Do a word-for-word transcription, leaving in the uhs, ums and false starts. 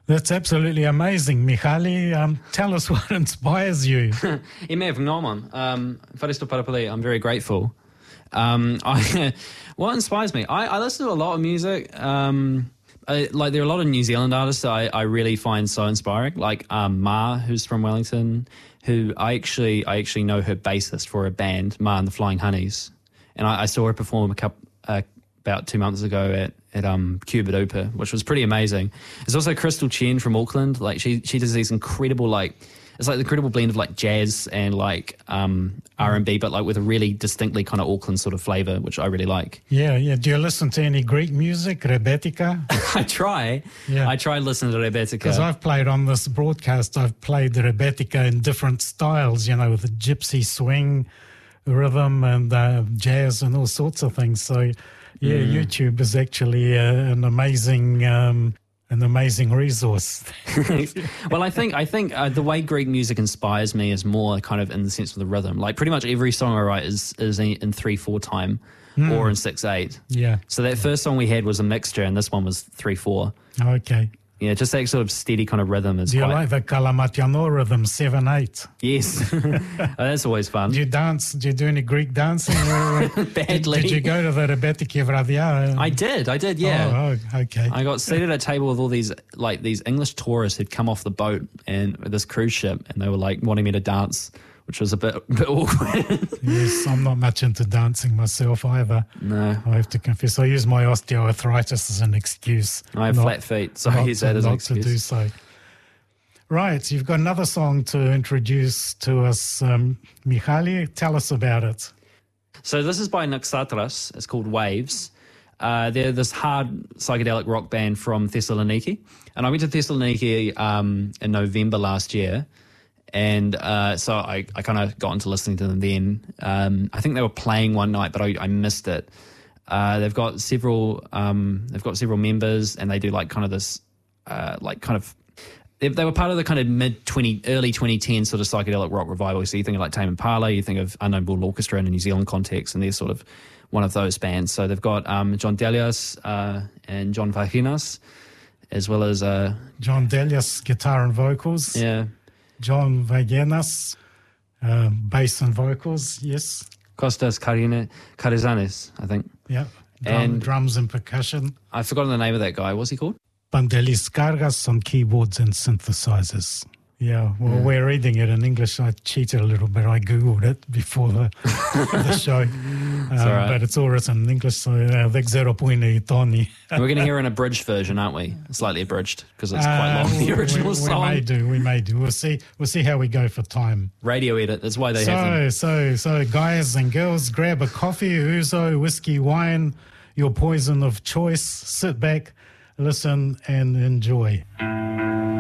That's absolutely amazing, Mihaly. Um, tell us what inspires you. E me vgnomon. Um, Faristo Parapoli, I'm very grateful. Um, I, what inspires me? I, I listen to a lot of music. Um, I, like there are a lot of New Zealand artists that I, I really find so inspiring. Like um, Ma, who's from Wellington, who I actually I actually know her bassist for a band, Ma and the Flying Honeys, and I, I saw her perform a couple, uh, about two months ago at at um Cuba Duper, which was pretty amazing. There's also Crystal Chen from Auckland. Like she she does these incredible like. It's like the incredible blend of like jazz and like um, R and B, but like with a really distinctly kind of Auckland sort of flavour, which I really like. Yeah, yeah. Do you listen to any Greek music, Rebetika? I try. Yeah. I try listening to Rebetika. Because I've played on this broadcast, I've played the Rebetika in different styles, you know, with the gypsy swing rhythm and uh, jazz and all sorts of things. So, yeah, mm. YouTube is actually uh, an amazing... Um, An amazing resource. Well, I think I think uh, the way Greek music inspires me is more kind of in the sense of the rhythm. Like pretty much every song I write is is in three four time mm. or in six eight. Yeah. So that first song we had was a mixture, and this one was three four. Okay. Yeah, just that sort of steady kind of rhythm is. Do you quite... like the Kalamatiano rhythm, seven eight? Yes, oh, that's always fun. Do you dance? Do you do any Greek dancing? Badly. Did, did you go to the Rebetiki Vradia? I did, I did, yeah. Oh, oh, okay. I got seated at a table with all these like these English tourists who'd come off the boat and this cruise ship, and they were like wanting me to dance, which was a bit, a bit awkward. Yes, I'm not much into dancing myself either. No. I have to confess. I use my osteoarthritis as an excuse. I have not, flat feet, so I use that as an excuse. Not to do so. Right, you've got another song to introduce to us, um, Mihaly. Tell us about it. So this is by Naxatras. It's called Waves. Uh, they're this hard psychedelic rock band from Thessaloniki. And I went to Thessaloniki um, in November last year. And uh, so I, I kind of got into listening to them then. Um, I think they were playing one night, but I, I missed it. Uh, they've got several um, they've got several members, and they do like kind of this uh, like kind of they, they were part of the kind of mid twenty early twenty ten sort of psychedelic rock revival. So you think of like Tame Impala, you think of Unknown Bull Orchestra in a New Zealand context, and they're sort of one of those bands. So they've got um, John Delias uh, and John Vaginas, as well as uh, John Delias guitar and vocals. Yeah. John Vagenas, uh, bass and vocals, yes. Kostas Karine, Karizanis, I think. Yeah, Drum, and drums and percussion. I've forgotten the name of that guy. What's he called? Pandelis Kargas on keyboards and synthesizers. Yeah, well, yeah. We're reading it in English. I cheated a little bit. I Googled it before the, the show. Um, right. But it's all written in English, so uh, Tony. We're going to hear an abridged version, aren't we? Slightly abridged, because it's quite uh, long, the original we, song. We may do, we may do. We'll see We'll see how we go for time. Radio edit, that's why they so, have them. So, so, guys and girls, grab a coffee, ouzo, whiskey, wine, your poison of choice. Sit back, listen, and enjoy.